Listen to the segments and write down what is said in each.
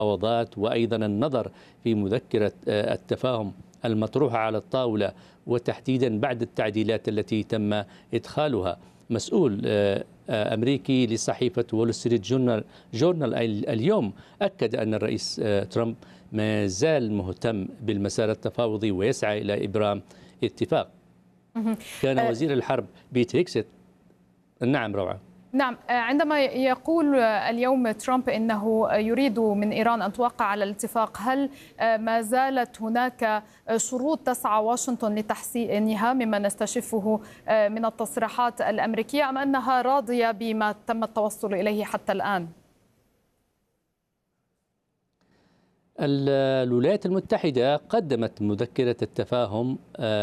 المفاوضات وأيضا النظر في مذكرة التفاهم المطروحة على الطاولة، وتحديدا بعد التعديلات التي تم إدخالها. مسؤول أمريكي لصحيفة وول ستريت جورنال اليوم أكد أن الرئيس ترامب ما زال مهتم بالمسار التفاوضي ويسعى إلى إبرام اتفاق. كان وزير الحرب بيت هيكست. نعم روعة. نعم، عندما يقول اليوم ترامب إنه يريد من إيران أن توقع على الاتفاق، هل ما زالت هناك شروط تسعى واشنطن لتحسينها مما نستشفه من التصريحات الأمريكية، أم أنها راضية بما تم التوصل إليه حتى الآن؟ الولايات المتحدة قدمت مذكرة التفاهم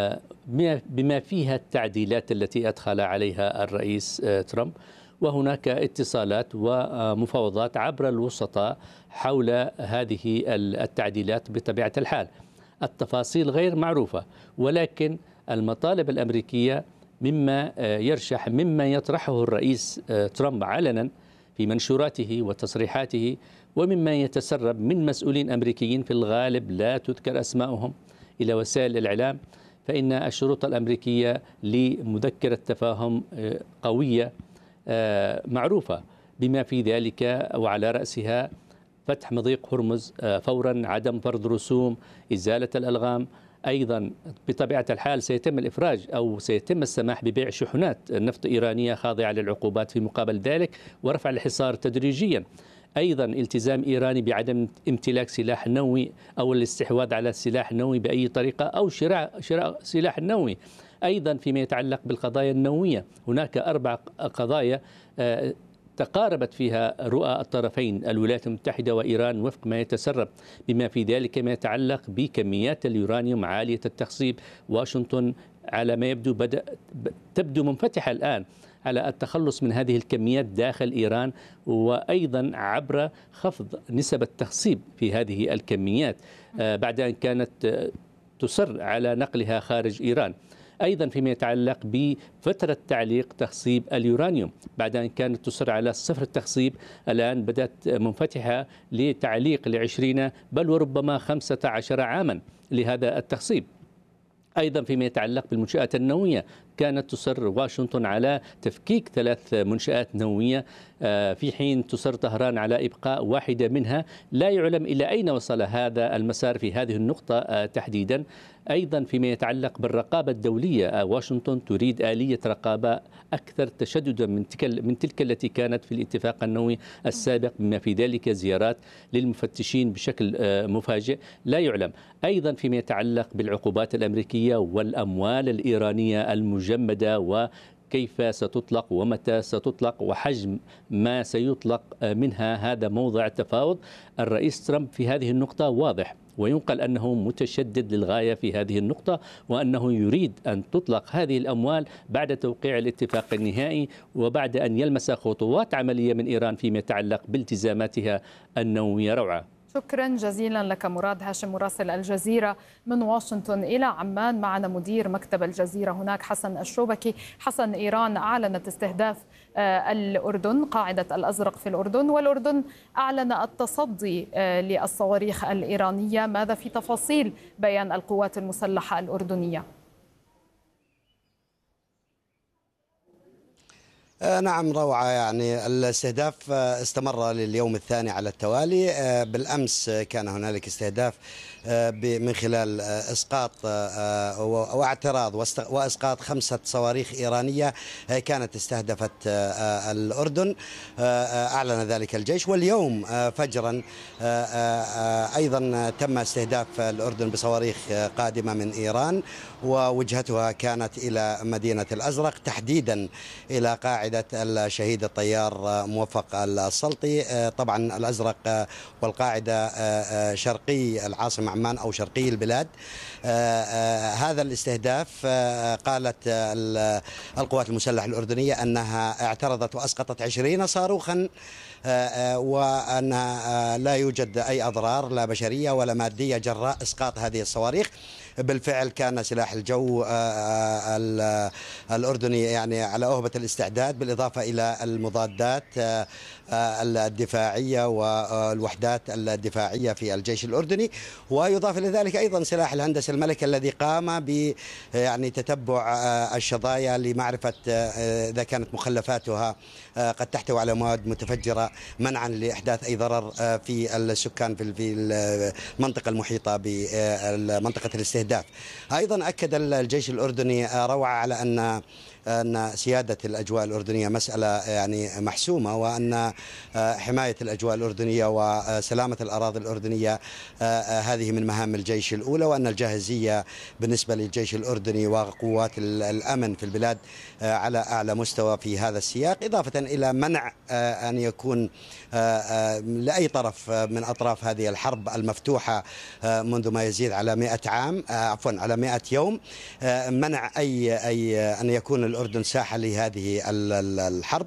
بما فيها التعديلات التي أدخل عليها الرئيس ترامب، وهناك اتصالات ومفاوضات عبر الوسطاء حول هذه التعديلات. بطبيعة الحال التفاصيل غير معروفة، ولكن المطالب الأمريكية مما يرشح مما يطرحه الرئيس ترامب علنا في منشوراته وتصريحاته، ومما يتسرب من مسؤولين أمريكيين في الغالب لا تذكر أسماءهم إلى وسائل الإعلام، فإن الشروط الأمريكية لمذكرة تفاهم قوية معروفة، بما في ذلك وعلى رأسها فتح مضيق هرمز فورا، عدم فرض رسوم، إزالة الألغام. أيضا بطبيعة الحال سيتم الإفراج أو سيتم السماح ببيع شحنات نفط إيرانية خاضعة للعقوبات في مقابل ذلك، ورفع الحصار تدريجيا. أيضا التزام إيراني بعدم امتلاك سلاح نووي أو الاستحواذ على السلاح النووي بأي طريقة أو شراء سلاح نووي. أيضا فيما يتعلق بالقضايا النووية هناك 4 قضايا تقاربت فيها رؤى الطرفين الولايات المتحدة وإيران وفق ما يتسرب، بما في ذلك ما يتعلق بكميات اليورانيوم عالية التخصيب. واشنطن على ما يبدو تبدو منفتحة الآن على التخلص من هذه الكميات داخل إيران، وأيضا عبر خفض نسب التخصيب في هذه الكميات بعد أن كانت تصر على نقلها خارج إيران. أيضا فيما يتعلق بفترة تعليق تخصيب اليورانيوم، بعد أن كانت تصر على صفر التخصيب، الآن بدأت منفتحة لتعليق ل20 بل وربما 15 عاما لهذا التخصيب. أيضا فيما يتعلق بالمنشآت النووية كانت تصر واشنطن على تفكيك 3 منشآت نووية، في حين تصر طهران على إبقاء واحدة منها. لا يعلم إلى أين وصل هذا المسار في هذه النقطة تحديدا. أيضا فيما يتعلق بالرقابة الدولية، واشنطن تريد آلية رقابة أكثر تشددا من تلك التي كانت في الاتفاق النووي السابق، بما في ذلك زيارات للمفتشين بشكل مفاجئ لا يعلم. أيضا فيما يتعلق بالعقوبات الأمريكية والأموال الإيرانية المجمدة وكيف ستطلق ومتى ستطلق وحجم ما سيطلق منها، هذا موضع التفاوض. الرئيس ترامب في هذه النقطة واضح، وينقل أنه متشدد للغاية في هذه النقطة، وأنه يريد أن تطلق هذه الأموال بعد توقيع الاتفاق النهائي وبعد أن يلمس خطوات عملية من إيران فيما يتعلق بالتزاماتها النووية. روعة. شكرا جزيلا لك مراد هاشم مراسل الجزيرة من واشنطن. إلى عمان معنا مدير مكتب الجزيرة هناك حسن الشوبكي. حسن، إيران أعلنت استهداف الأردن، قاعدة الأزرق في الأردن، والأردن أعلن التصدي للصواريخ الإيرانية. ماذا في تفاصيل بيان القوات المسلحة الأردنية؟ نعم روعة، يعني الاستهداف استمر لليوم الثاني على التوالي. بالأمس كان هنالك استهداف من خلال إسقاط واعتراض وإسقاط 5 صواريخ إيرانية كانت استهدفت الأردن، أعلن ذلك الجيش. واليوم فجرا أيضا تم استهداف الأردن بصواريخ قادمة من إيران، ووجهتها كانت إلى مدينة الأزرق، تحديدا إلى قاعدة الشهيد الطيار موفق السلطي. طبعا الأزرق والقاعدة شرقي العاصمة عمان أو شرقي البلاد. هذا الاستهداف قالت القوات المسلحة الأردنية أنها اعترضت وأسقطت 20 صاروخا، وأن لا يوجد أي أضرار لا بشرية ولا مادية جراء إسقاط هذه الصواريخ. بالفعل كان سلاح الجو الأردني يعني على أهبة الاستعداد، بالإضافة إلى المضادات الدفاعية والوحدات الدفاعية في الجيش الأردني. ويضاف إلى ذلك أيضا سلاح الهندسة الملكي الذي قام ب يعني تتبع الشظايا لمعرفة إذا كانت مخلفاتها قد تحتوي على مواد متفجرة، منعا لإحداث أي ضرر في السكان في المنطقة المحيطة بمنطقة الاستهداف. أيضا أكد الجيش الأردني روعة على أن سيادة الأجواء الأردنية مسألة يعني محسومة، وأن حماية الأجواء الأردنية وسلامة الأراضي الأردنية هذه من مهام الجيش الأولى، وأن الجاهزية بالنسبة للجيش الأردني وقوات الأمن في البلاد على أعلى مستوى في هذا السياق، إضافة إلى منع أن يكون لأي طرف من أطراف هذه الحرب المفتوحة منذ ما يزيد على 100 عام على 100 يوم، منع أي أن يكون الأردن ساحة لهذه الحرب.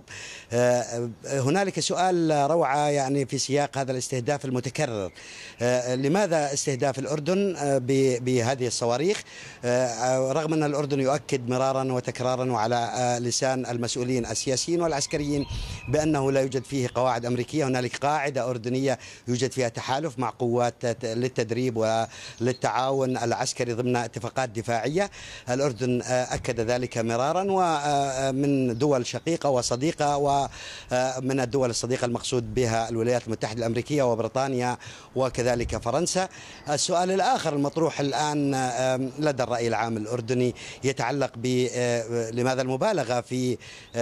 هنالك سؤال روعة يعني في سياق هذا الاستهداف المتكرر، لماذا استهداف الأردن بهذه الصواريخ رغم أن الأردن يؤكد مرارا وتكرارا وعلى لسان المسؤولين السياسيين والعسكريين بأنه لا يوجد فيه قواعد أمريكية؟ هنالك قاعدة أردنية يوجد فيها تحالف مع قوات للتدريب وللتعاون العسكري ضمن اتفاقات دفاعية. الأردن أكد ذلك مرارا، ومن دول شقيقة وصديقة، ومن الدول الصديقة المقصود بها الولايات المتحدة الأمريكية وبريطانيا وكذلك فرنسا. السؤال الآخر المطروح الآن لدى الرأي العام الأردني يتعلق لماذا المبالغة في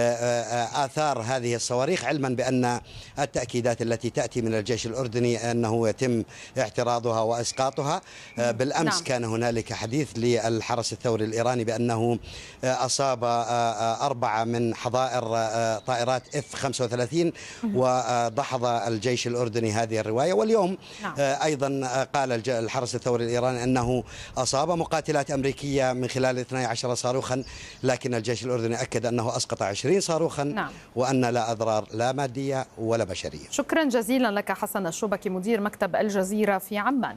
آثار هذه الصواريخ، علما بأن التأكيدات التي تأتي من الجيش الأردني أنه يتم اعتراضها وإسقاطها. بالأمس كان هنالك حديث للحرس الثوري الإيراني بأنه أصاب 4 من حظائر طائرات F-35 ودحض الجيش الأردني هذه الرواية. واليوم أيضا قال الحرس الثوري الإيراني أنه أصاب مقاتلات أمريكية من خلال 12 صاروخا، لكن الجيش الأردني أكد أنه أسقط 20 صاروخا وأن لا أضرار لا مادية ولا بشرية. شكرا جزيلا لك حسن الشوبكي مدير مكتب الجزيرة في عمان.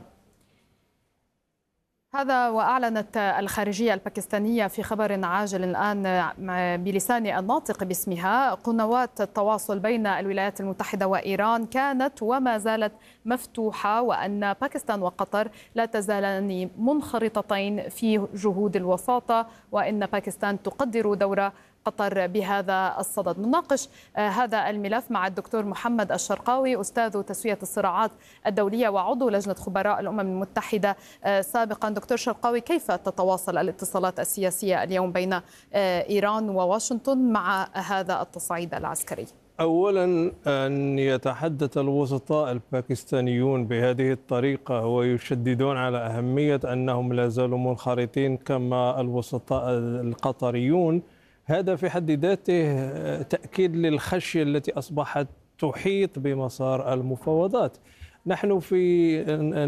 هذا وأعلنت الخارجية الباكستانية في خبر عاجل الآن بلسان الناطق باسمها قنوات التواصل بين الولايات المتحدة وإيران كانت وما زالت مفتوحة، وأن باكستان وقطر لا تزالان منخرطتين في جهود الوساطة، وأن باكستان تقدر دور قطر بهذا الصدد. نناقش هذا الملف مع الدكتور محمد الشرقاوي أستاذ تسوية الصراعات الدولية وعضو لجنة خبراء الأمم المتحدة سابقا. دكتور شرقاوي، كيف تتواصل الاتصالات السياسية اليوم بين إيران وواشنطن مع هذا التصعيد العسكري؟ أولا أن يتحدث الوسطاء الباكستانيون بهذه الطريقة ويشددون على أهمية أنهم لا زالوا منخرطين كما الوسطاء القطريون، هذا في حد ذاته تأكيد للخشية التي أصبحت تحيط بمسار المفاوضات. نحن في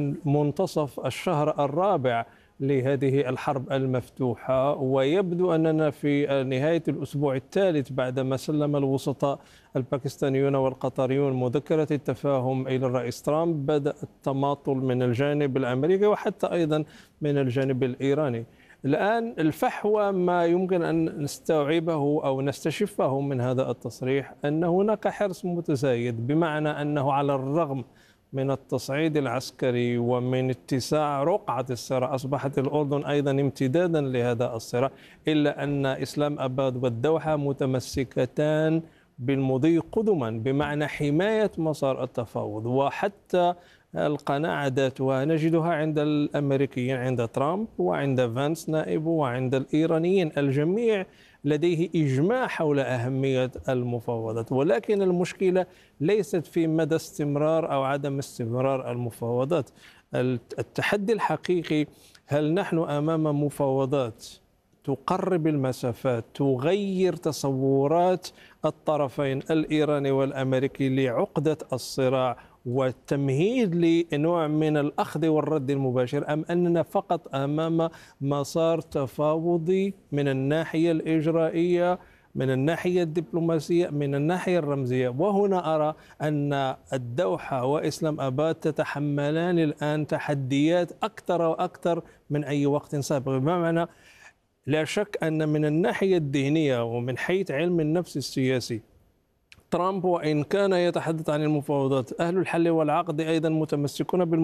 منتصف الشهر الرابع لهذه الحرب المفتوحة، ويبدو أننا في نهاية الأسبوع الثالث بعدما سلم الوسطاء الباكستانيون والقطريون مذكرة التفاهم إلى الرئيس ترامب، بدأ التماطل من الجانب الأمريكي وحتى أيضا من الجانب الإيراني. الآن الفحوى ما يمكن أن نستوعبه أو نستشفه من هذا التصريح أن هناك حرص متزايد، بمعنى أنه على الرغم من التصعيد العسكري ومن اتساع رقعة الصراع، أصبحت الأردن أيضا امتدادا لهذا الصراع، إلا أن إسلام أباد والدوحة متمسكتان بالمضي قدما، بمعنى حماية مسار التفاوض. وحتى القناعة ذاتها نجدها عند الأمريكيين، عند ترامب وعند فانس نائبه وعند الإيرانيين، الجميع لديه إجماع حول أهمية المفاوضات. ولكن المشكلة ليست في مدى استمرار أو عدم استمرار المفاوضات. التحدي الحقيقي، هل نحن أمام مفاوضات تقرب المسافات، تغير تصورات الطرفين الإيراني والأمريكي لعقدة الصراع والتمهيد لنوع من الأخذ والرد المباشر، أم أننا فقط أمام مسار تفاوضي من الناحية الإجرائية من الناحية الدبلوماسية، من الناحية الرمزية. وهنا أرى أن الدوحة وإسلام آباد تتحملان الآن تحديات أكثر وأكثر من أي وقت سابق. بمعنى لا شك أن من الناحية الذهنية ومن حيث علم النفس السياسي، ترامب وإن كان يتحدث عن المفاوضات، أهل الحل والعقد أيضا متمسكون